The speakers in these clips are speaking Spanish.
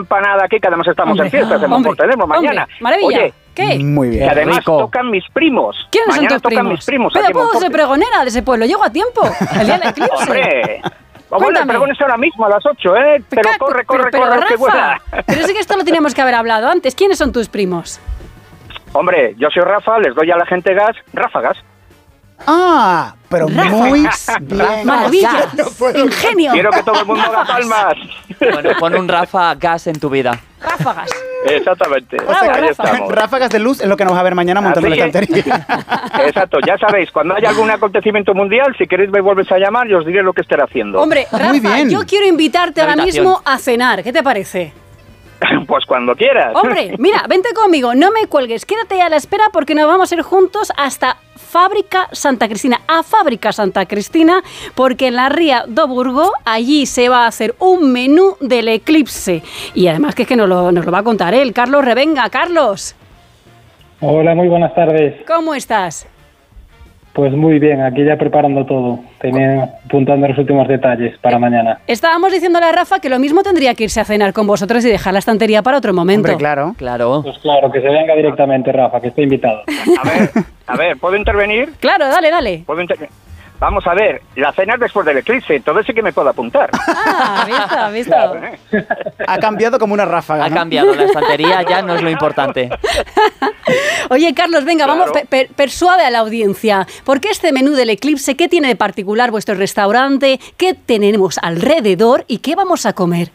empanada aquí, que además estamos en fiestas, tenemos mañana. Maravilla. Oye, ¿qué? Muy bien. que además Rico. tocan mis primos. ¿Quiénes mañana son tus tocan primos? mis primos. Pero aquí en puedo ser Monforte. pregonera de ese pueblo, llego a tiempo. El día del eclipse. Hombre, bueno, Cuéntame. el pregón es ahora mismo a las 8, ¿eh? Pero corre, Pero, que vuela. Rafa, pero sí que esto lo teníamos que haber hablado antes. ¿Quiénes son tus primos? Hombre, yo soy Rafa, les doy a la gente gas, ráfagas. Ah, pero muy bien. Maravilla, ingenio. Quiero que todo el mundo haga palmas. Bueno, pon un Rafa Gas en tu vida. Ráfagas. Exactamente. O sea, Ahí Rafa. estamos. Ráfagas de luz es lo que nos va a ver mañana montando la Así es. estantería. Exacto, ya sabéis, cuando haya algún acontecimiento mundial, si queréis me vuelves a llamar y os diré lo que estaré haciendo. Hombre, Rafa, Muy bien. yo quiero invitarte La ahora habitación. mismo a cenar. ¿Qué te parece? Pues cuando quieras. Hombre, mira, vente conmigo, no me cuelgues, quédate a la espera porque nos vamos a ir juntos hasta Fábrica Santa Cristina, a Fábrica Santa Cristina, porque en la Ría do Burgo allí se va a hacer un menú del eclipse. Y además que es que nos lo va a contar él, Carlos Revenga. Carlos, Hola, muy buenas tardes. ¿cómo estás? Pues muy bien, aquí ya preparando todo, apuntando los últimos detalles para mañana. Estábamos diciéndole a Rafa que lo mismo tendría que irse a cenar con vosotros y dejar la estantería para otro momento. Hombre, claro. Claro. Pues claro, que se venga directamente, Rafa, que está invitado. A ver, ¿puedo intervenir? Claro, dale. ¿Puedo Vamos a ver, la cena es después del eclipse, entonces sí que me puedo apuntar. Ah, visto. Ha cambiado como una ráfaga, Ha ¿no? cambiado la estantería, ya no es lo importante. Oye, Carlos, venga, Claro. vamos, persuade a la audiencia. ¿Por qué este menú del eclipse? ¿Qué tiene de particular vuestro restaurante? ¿Qué tenemos alrededor? ¿Y qué vamos a comer?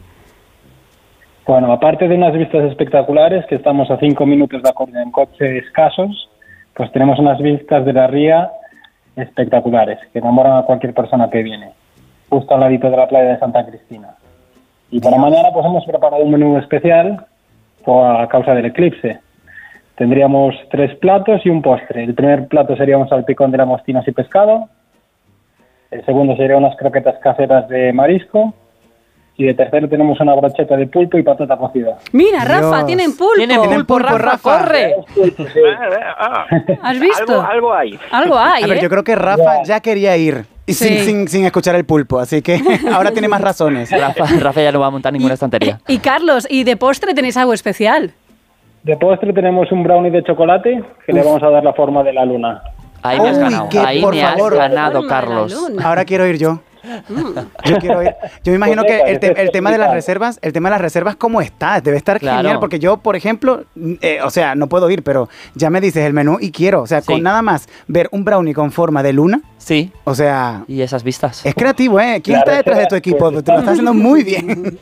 Bueno, aparte de unas vistas espectaculares, que estamos a 5 minutos de acuerdo en coche escasos, pues tenemos unas vistas de la ría espectaculares, que enamoran a cualquier persona que viene, justo al ladito de la playa de Santa Cristina. Y para mañana pues hemos preparado un menú especial a causa del eclipse. Tendríamos 3 platos y un postre. El primer plato sería un salpicón de langostinos y pescado. El segundo sería unas croquetas caseras de marisco. Y de tercero tenemos una brocheta de pulpo y patata cocida. Mira, Rafa, Dios. tienen pulpo. Tienen pulpo, Rafa, corre. ¿Has visto? Algo hay. Algo hay, A ver, ¿eh? yo creo que Rafa ya quería ir y Sí. sin escuchar el pulpo, así que ahora tiene más razones. Rafa ya no va a montar ninguna estantería. Y Carlos, ¿y de postre tenéis algo especial? De postre tenemos un brownie de chocolate que le vamos a dar la forma de la luna. Ahí me has Uy, ganado. que, Ahí por me has favor. ganado, Forma de la Carlos. luna. Ahora quiero ir yo. Yo quiero ir. Yo me imagino que el tema de las reservas, ¿cómo está? Debe estar Claro. genial, porque yo, por ejemplo, o sea, no puedo ir, pero ya me dices el menú y quiero. O sea, Sí. con nada más ver un brownie con forma de luna, Sí, o sea, y esas vistas. es creativo, ¿eh? ¿Quién La está detrás de tu reserva, equipo? pues, Te lo está haciendo muy bien.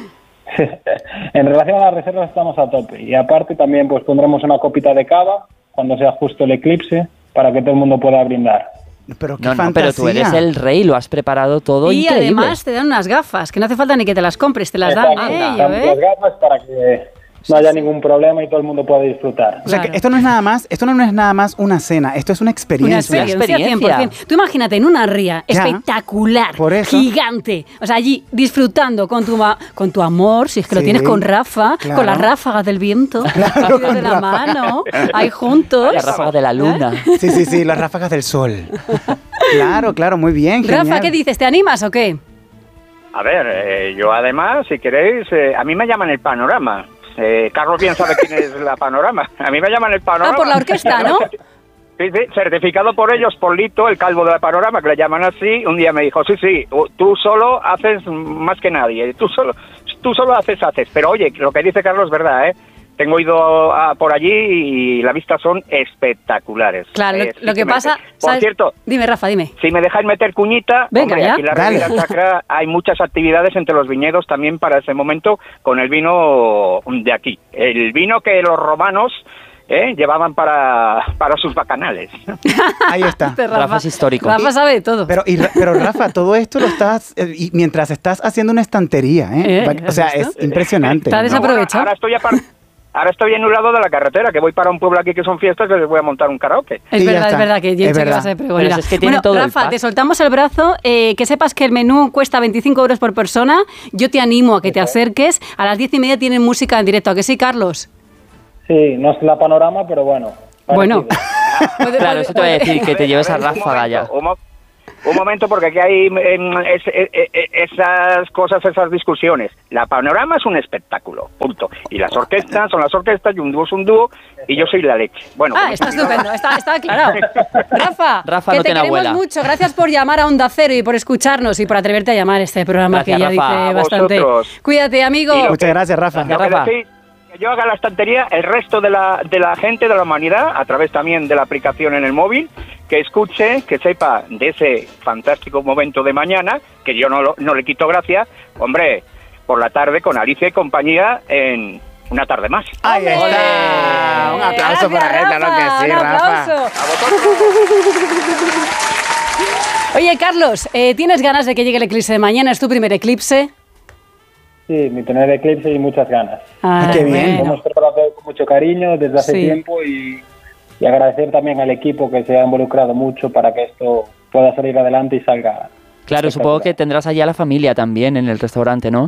En relación a las reservas estamos a tope. Y aparte también pues pondremos una copita de cava cuando sea justo el eclipse para que todo el mundo pueda brindar. Pero qué No, fantasía. pero tú eres el rey, lo has preparado todo Y increíble. además te dan unas gafas, que no hace falta ni que te las compres, te las dan, Exacto, ¿eh? damos Yo, las gafas para que no haya ningún problema y todo el mundo pueda disfrutar. O sea, Claro. que esto no es nada más una cena, esto es una Una experiencia. experiencia experiencia. 100%. Tú imagínate en una ría Ya. espectacular, Por eso. gigante. O sea, allí disfrutando con tu amor, si es que lo Sí, tienes con Rafa, claro. con las ráfagas del viento, Claro, de con la Rafa. mano, ahí juntos. La ráfaga de la luna. Sí, las ráfagas del sol. Claro, muy bien, genial. Rafa, ¿qué dices? ¿Te animas o qué? A ver, yo además, si queréis, a mí me llaman el Panorama. Carlos bien sabe quién es la Panorama. A mí me llaman el Panorama. Ah, por la orquesta, ¿no? Sí, certificado por ellos, por Lito, el calvo de la Panorama, que le llaman así. Un día me dijo, sí, tú solo haces más que nadie. Tú solo haces. Pero oye, lo que dice Carlos es verdad, ¿eh? Tengo ido por allí y las vistas son espectaculares. Claro, lo que sí pasa... Por ¿sabes? cierto, Dime, Rafa, dime. si me dejáis meter cuñita, Venga, ya. aquí en la Dale. Riviera Sacra hay muchas actividades entre los viñedos también para ese momento con el vino de aquí. El vino que los romanos llevaban para sus bacanales. Ahí está. Este Rafa es histórico. Rafa sabe de todo. Pero Rafa, todo esto lo estás y mientras estás haciendo una estantería, ¿eh? O sea, ¿has es visto? impresionante. Está ¿no? desaprovechado. Ahora estoy en un lado de la carretera, que voy para un pueblo aquí que son fiestas, que les voy a montar un karaoke. Es Y ya verdad, está. es verdad que yo Es sé que verdad. vas a pregonar. Pero es que tiene Bueno, todo el Rafa, pack. te soltamos el brazo. Que sepas que el menú cuesta 25 euros por persona. Yo te animo a que te acerques. A las 10:30 tienen música en directo. ¿A que sí, Carlos? Sí, no es la Panorama, pero bueno. Bueno. parecido. Claro, eso te voy a decir, que te lleves a ráfaga ya. Un momento, porque aquí hay esas cosas, esas discusiones. La Panorama es un espectáculo, punto. Y las orquestas son las orquestas, y un dúo es un dúo, y yo soy la leche. Bueno, está estupendo, está aclarado. Rafa, que no te tiene queremos abuela. mucho. Gracias por llamar a Onda Cero y por escucharnos y por atreverte a llamar a este programa. Gracias, que ya Rafa. dice A bastante. vosotros. Cuídate, amigo. Muchas gracias, Rafa. Lo que Rafa. decís, que yo haga la estantería, el resto de la gente, de la humanidad, a través también de la aplicación en el móvil, que escuche, que sepa de ese fantástico momento de mañana, que yo no le quito gracia, hombre, por la tarde con Alicia y compañía en Una Tarde Más. Ahí está. Un aplauso Gracias, para él, claro que Rafa, sí, un Rafa. aplauso. A vosotros. Oye, Carlos, ¿tienes ganas de que llegue el eclipse de mañana? ¿Es tu primer eclipse? Sí, mi primer eclipse y muchas ganas. Ah, qué bien. Lo hemos preparado con mucho cariño desde hace Sí. tiempo y agradecer también al equipo que se ha involucrado mucho para que esto pueda salir adelante y salga. Claro, supongo que tendrás allá la familia también en el restaurante, ¿no?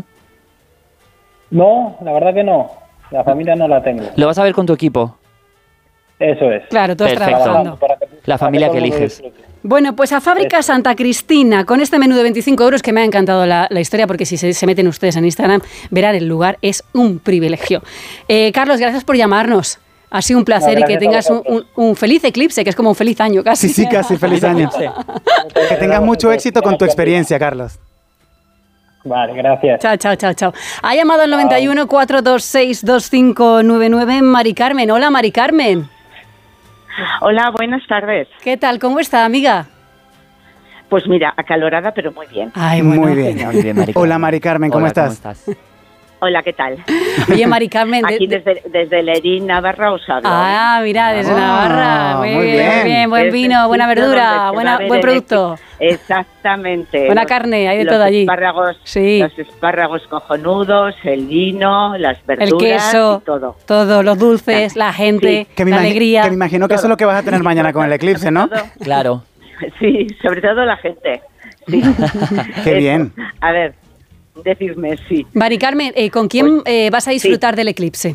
No, la verdad que no. La familia no la tengo. Lo vas a ver con tu equipo. Eso es. Claro, tú estás Perfecto. trabajando. La familia que todo el mundo eliges. disfrute. Bueno, pues a Fábrica Santa Cristina, con este menú de 25 euros, que me ha encantado la historia, porque si se meten ustedes en Instagram, verán el lugar, es un privilegio. Carlos, gracias por llamarnos. Ha sido un placer No, y que gracias tengas a vosotros. un feliz eclipse, que es como un feliz año casi. Sí, casi feliz año. Que tengas mucho éxito con tu experiencia, Carlos. Vale, gracias. Chao, chao, chao, chao. Ha llamado al 91 426 2599 Mari Carmen. Hola, Mari Carmen. Hola, buenas tardes. ¿Qué tal? ¿Cómo está, amiga? Pues mira, acalorada, pero muy bien. Ay, bueno. Muy bien. Muy bien, Mari Carmen. Hola, Mari Carmen, ¿cómo Hola, estás? Hola, ¿qué tal? Oye, Mari Carmen. Aquí desde Lerín, Navarra, os hablo. Ah, mira, desde Ah, Navarra. Muy muy bien, bien. muy bien. Buen Desde vino, el buena sitio verdura, donde se va a ver buen el producto. Exactamente. Buena carne, hay de los todo allí. Espárragos, Sí. Los espárragos cojonudos, el vino, las verduras El queso, y todo. los dulces, la gente, Que me, la alegría. que me imagino que eso es lo que vas a tener mañana con el eclipse, ¿no? Todo. Claro. Sí, sobre todo la gente. Sí. Qué bien. A ver, decidme, sí. Mari Carmen, ¿con quién vas a disfrutar del eclipse?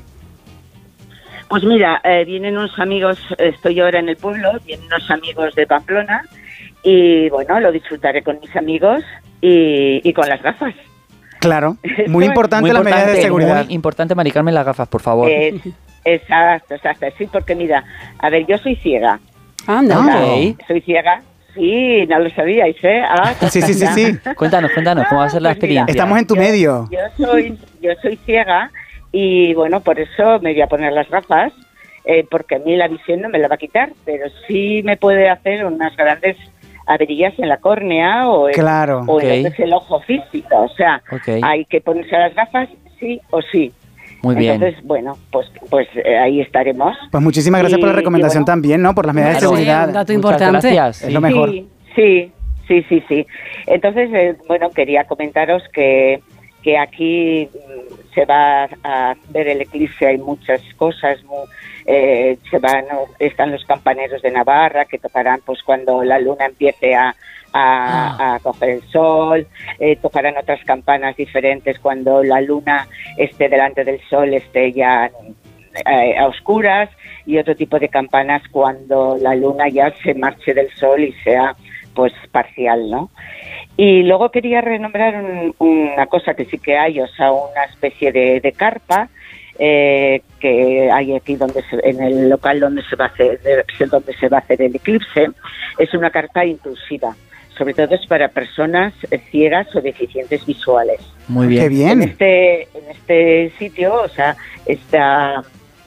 Pues mira, vienen unos amigos, estoy ahora en el pueblo, vienen unos amigos de Pamplona y bueno, lo disfrutaré con mis amigos y con las gafas. Claro. Muy importante Muy las medidas de seguridad. Muy importante, Mari Carmen, las gafas, por favor. Exacto, sí, porque mira, a ver, yo soy ciega. Anda. Ah. Ok. Soy ciega, sí, no lo sabíais, ¿eh? Ah, Sí, sí, sí, sí. Cuéntanos, ¿cómo va a ser la Pues mira, experiencia? Estamos en tu medio. Yo soy ciega y bueno, por eso me voy a poner las gafas, porque a mí la visión no me la va a quitar, pero sí me puede hacer unas grandes averías en la córnea o en, Claro. o en Ok. lo que es el ojo físico. O sea, Ok. hay que ponerse las gafas sí o sí. Muy bien. Entonces, bueno, pues ahí estaremos. Pues muchísimas gracias por la Y recomendación bueno, también, ¿no? Por las medidas de Claro. seguridad. Sí, un dato Muchas importante. gracias. Es lo mejor. Sí. Entonces, bueno, quería comentaros que aquí se va a ver el eclipse, hay muchas cosas, están los campaneros de Navarra que tocarán pues cuando la luna empiece a coger el sol, tocarán otras campanas diferentes cuando la luna esté delante del sol, esté ya a oscuras, y otro tipo de campanas cuando la luna ya se marche del sol y sea pues parcial, ¿no? Y luego quería renombrar una cosa que sí que hay, o sea, una especie de carpa que hay aquí en el local donde se va a hacer el eclipse. Es una carpa inclusiva, sobre todo es para personas ciegas o deficientes visuales. Muy Qué bien. bien. En este sitio, o sea, esta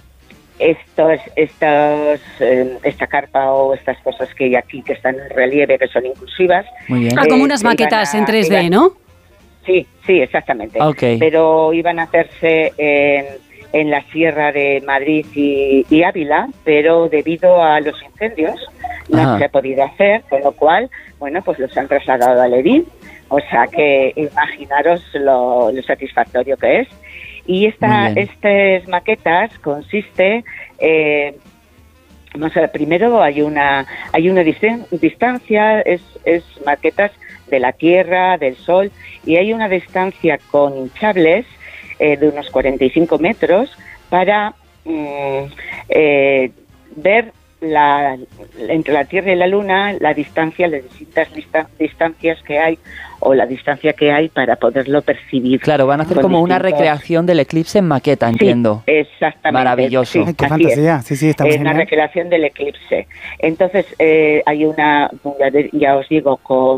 carpa o estas cosas que hay aquí que están en relieve, que son inclusivas. Muy bien. Como unas maquetas en 3D, ¿no? Sí, exactamente. Ok. Pero iban a hacerse en la Sierra de Madrid y Ávila, pero debido a los incendios no Ajá. se ha podido hacer, con lo cual, bueno, pues los han trasladado a Lerín. O sea que imaginaros lo satisfactorio que es. Y Muy bien. estas maquetas consiste, vamos a ver, primero hay una distancia, es maquetas de la Tierra, del Sol, y hay una distancia con hinchables de unos 45 metros para ver entre la Tierra y la Luna, la distancia, las distintas distancias que hay, o la distancia que hay para poderlo percibir. Claro, van a hacer como una recreación del eclipse en maqueta, entiendo. Sí, exactamente. Maravilloso. Sí, Ay, qué fantasía. Sí, está muy una genial. recreación del eclipse. Entonces, hay una, ya os digo, con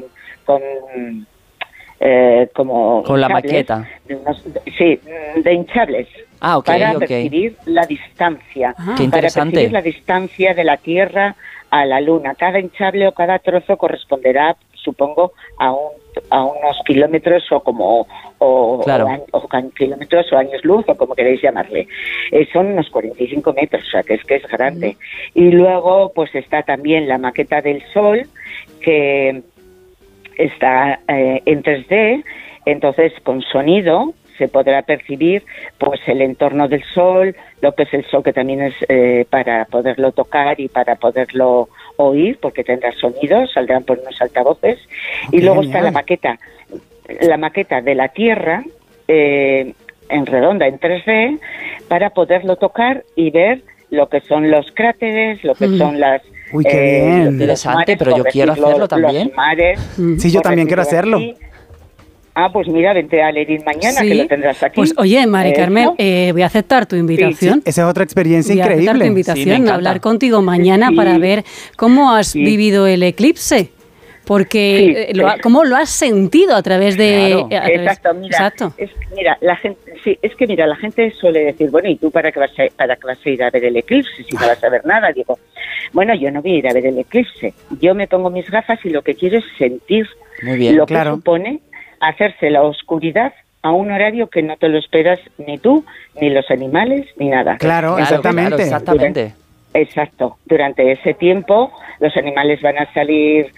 la hinchables, maqueta. de hinchables. Ah, ok, para ok. percibir la distancia. Ah. Qué Para interesante. percibir la distancia de la Tierra a la Luna. Cada hinchable o cada trozo corresponderá, supongo, a unos kilómetros Claro. o kilómetros o años luz, o como queréis llamarle. Son unos 45 metros, o sea, que es grande. Y luego, pues está también la maqueta del Sol, que está en 3D, entonces con sonido se podrá percibir pues el entorno del Sol, lo que es el Sol, que también es para poderlo tocar y para poderlo oír, porque tendrá sonidos, saldrán por unos altavoces. Y luego está la maqueta de la Tierra en redonda, en 3D, para poderlo tocar y ver lo que son los cráteres, lo que son las... Uy, qué bien. los Interesante, mares, pero yo por quiero decirlo, hacerlo también. Los mares, Sí, yo por también quiero decirlo hacerlo. así. Ah, pues mira, vente a Lerín mañana, Sí. que lo tendrás aquí. Pues oye, Mari Carmen, ¿No? voy a aceptar tu invitación. Esa es otra experiencia Voy a aceptar tu increíble. Sí, me invitación, encanta. a hablar contigo mañana Sí. para ver cómo has Sí. vivido el eclipse. Porque, Sí. ¿cómo lo has sentido a través de... Claro. a través- Exacto, mira, Exacto. la gente suele decir, bueno, ¿y tú para qué vas a ir a ver el eclipse si no vas a ver nada? Digo, bueno, yo no voy a ir a ver el eclipse, yo me pongo mis gafas y lo que quiero es sentir Muy bien. lo claro. que supone hacerse la oscuridad a un horario que no te lo esperas ni tú, ni los animales, ni nada. Claro, Claro, exactamente. claro, exactamente. Exacto. Durante ese tiempo los animales van a salir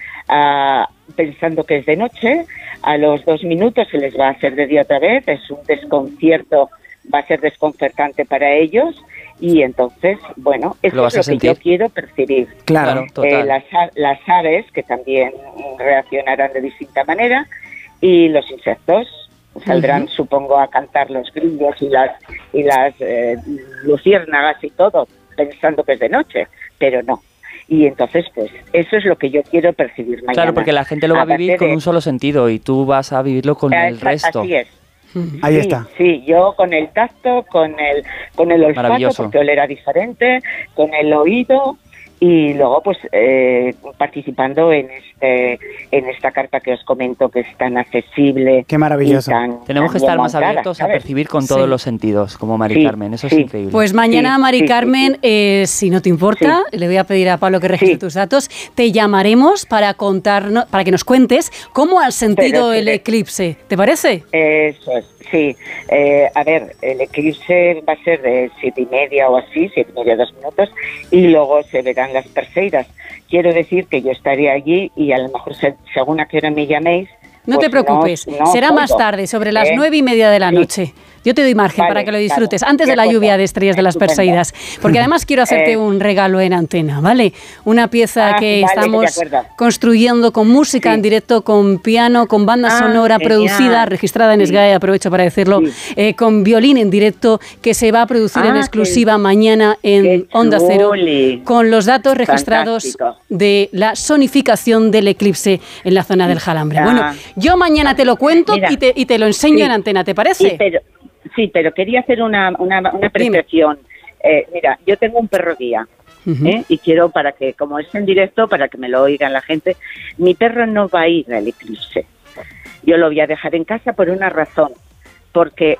pensando que es de noche, a los 2 minutos se les va a hacer de día otra vez, es un desconcierto, va a ser desconcertante para ellos y entonces, bueno, eso Lo vas es a lo que yo sentir. quiero percibir. Claro. total. Las aves, que también reaccionarán de distinta manera, y los insectos saldrán, supongo, a cantar los grillos y las luciérnagas y todo, pensando que es de noche, pero no. Y entonces, pues, eso es lo que yo quiero percibir mañana. Claro, porque la gente lo va a vivir con un solo sentido y tú vas a vivirlo con el resto. Así es. Ahí Sí, está. Sí, yo con el tacto, con el olfato, Maravilloso. porque olerá diferente, con el oído y luego pues participando en esta carpa que os comento, que es tan accesible. Qué maravilloso. y tan- Tenemos que tan bien estar más montada, abiertos a ¿sabes? percibir con todos los sentidos, como Mari Sí, Carmen. Eso es sí. increíble. Pues mañana, Sí, Mari sí, sí, Carmen, si no te importa, le voy a pedir a Pablo que registre Sí. tus datos. Te llamaremos para contarnos, para que nos cuentes cómo has sentido Pero, el eclipse. ¿Te parece? Eso es, sí. A ver, el eclipse va a ser de 7:30 o así, 7:30, 2 minutos, y luego se verán las Perseidas. Quiero decir que yo estaré allí y a lo mejor según a qué hora me llaméis. No pues te preocupes, no será más puedo. tarde, sobre las 9:30 de la Sí. noche. Yo te doy margen Vale, para que lo claro, disfrutes, antes de de la acuerdo. lluvia de estrellas de las Estupendo. Perseidas. Porque además quiero hacerte un regalo en antena, ¿vale? Una pieza que vale, estamos de acuerdo. construyendo con música Sí. en directo, con piano, con banda sonora genial. producida, registrada en Sí. SGAE, aprovecho para decirlo, con violín en directo, que se va a producir en Ah, exclusiva mañana en qué Onda Cero, chuli. con los datos registrados Fantástico. de la sonificación del eclipse en la zona del Jalambre. Ah. Bueno, yo mañana te lo cuento Mira, y te lo enseño sí. en antena, ¿te parece? Pero quería hacer una apreciación. Mira, yo tengo un perro guía. Ujú. Y quiero, para que, como es en directo, para que me lo oigan la gente, mi perro no va a ir al eclipse. Yo lo voy a dejar en casa por una razón, porque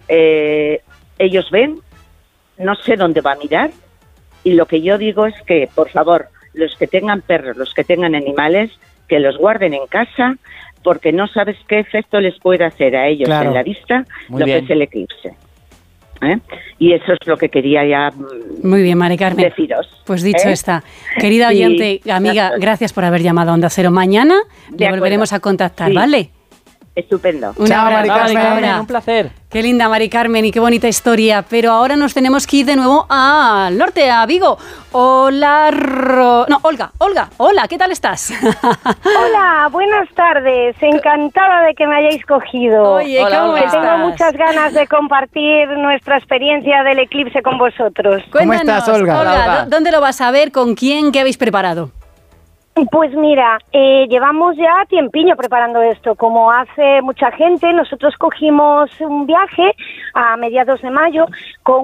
ellos ven, no sé dónde va a mirar, y lo que yo digo es que, por favor, los que tengan perros, los que tengan animales, que los guarden en casa, porque no sabes qué efecto les puede hacer a ellos Claro. en la vista Muy lo bien. que es el eclipse. Y eso es lo que quería ya Muy bien, Mari Carmen. deciros. Pues dicho ¿eh? está. Querida Sí, oyente, amiga, exacto. gracias por haber llamado a Onda Cero. Mañana De le volveremos a acuerdo. contactar, Sí. ¿vale? Estupendo. Un Chao, abrazo, Mari Carmen. Un placer. Qué linda, Mari Carmen, y qué bonita historia. Pero ahora nos tenemos que ir de nuevo al norte, a Vigo. Hola, Olga, hola, ¿qué tal estás? Hola, buenas tardes. Encantada de que me hayáis cogido. Oye, Hola, ¿cómo Olga. estás? Tengo muchas ganas de compartir nuestra experiencia del eclipse con vosotros. ¿Cómo estás, Olga? Hola, Olga. ¿Dónde lo vas a ver? ¿Con quién? ¿Qué habéis preparado? Pues mira, llevamos ya tiempiño preparando esto. Como hace mucha gente, nosotros cogimos un viaje a mediados de mayo con